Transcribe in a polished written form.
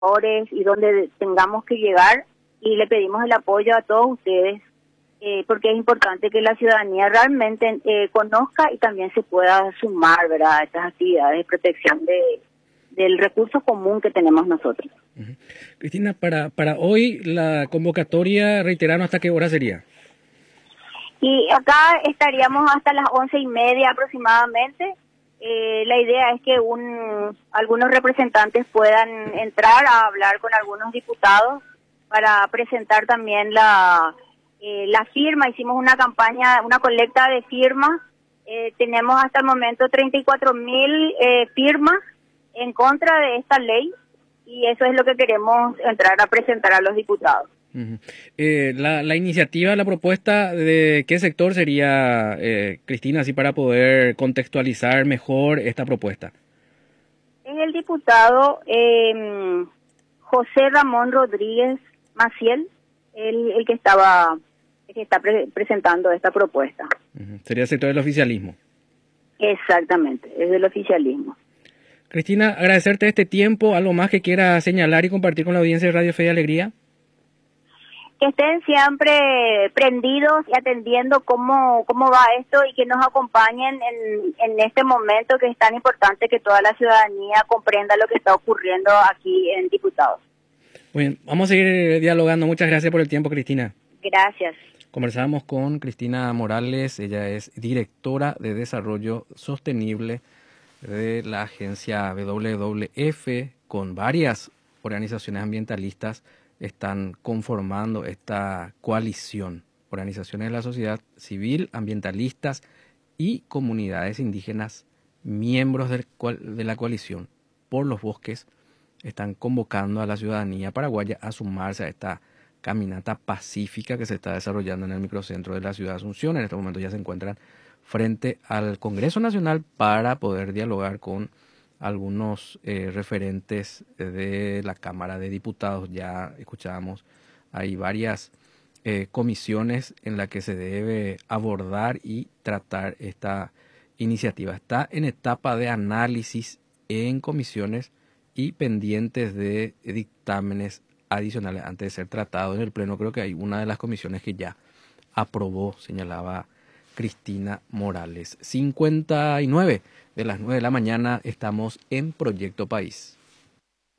y donde tengamos que llegar, y le pedimos el apoyo a todos ustedes, porque es importante que la ciudadanía realmente conozca y también se pueda sumar, ¿verdad?, a estas actividades de protección del recurso común que tenemos nosotros. Uh-huh. Cristina, para hoy la convocatoria, reiterarnos, ¿hasta qué hora sería? Y acá estaríamos hasta las 11:30 aproximadamente. La idea es que algunos representantes puedan entrar a hablar con algunos diputados para presentar también la firma. Hicimos una campaña, una colecta de firmas. Tenemos hasta el momento 34,000 firmas en contra de esta ley, y eso es lo que queremos entrar a presentar a los diputados. Uh-huh. La iniciativa, la propuesta, ¿de qué sector sería, Cristina, así para poder contextualizar mejor esta propuesta? Es el diputado José Ramón Rodríguez Maciel, el que está presentando esta propuesta. Uh-huh. Sería el sector del oficialismo. Exactamente, es del oficialismo. Cristina, agradecerte este tiempo. ¿Algo más que quiera señalar y compartir con la audiencia de Radio Fe y Alegría? Que estén siempre prendidos y atendiendo cómo va esto, y que nos acompañen en este momento que es tan importante que toda la ciudadanía comprenda lo que está ocurriendo aquí en Diputados. Muy bien, vamos a seguir dialogando. Muchas gracias por el tiempo, Cristina. Gracias. Conversamos con Cristina Morales. Ella es directora de Desarrollo Sostenible de la agencia WWF, con varias organizaciones ambientalistas. Están conformando esta coalición, organizaciones de la sociedad civil, ambientalistas y comunidades indígenas, miembros de la coalición por los bosques, están convocando a la ciudadanía paraguaya a sumarse a esta caminata pacífica que se está desarrollando en el microcentro de la ciudad de Asunción. En este momento ya se encuentran frente al Congreso Nacional para poder dialogar con algunos referentes de la Cámara de Diputados. Ya escuchábamos, hay varias comisiones en las que se debe abordar y tratar esta iniciativa. Está en etapa de análisis en comisiones y pendientes de dictámenes adicionales antes de ser tratado en el Pleno. Creo que hay una de las comisiones que ya aprobó, señalaba Cristina Morales. 59 de las 9 de la mañana, estamos en Proyecto País.